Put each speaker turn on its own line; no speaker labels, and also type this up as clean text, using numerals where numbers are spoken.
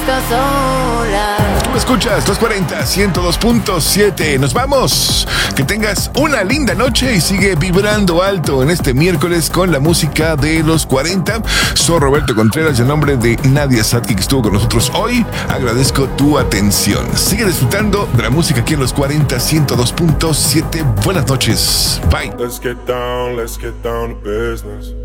estás sola.
Tú escuchas 240 102.7. Nos vamos. Que tengas una linda noche y sigue vibrando alto en este miércoles con la música de los 40. Soy Roberto Contreras, en nombre de Nadia Sadki, que estuvo con nosotros hoy. Agradezco tu atención. Sigue disfrutando de la música aquí en los 40 102.7. Buenas noches. Bye.
Let's get down to business.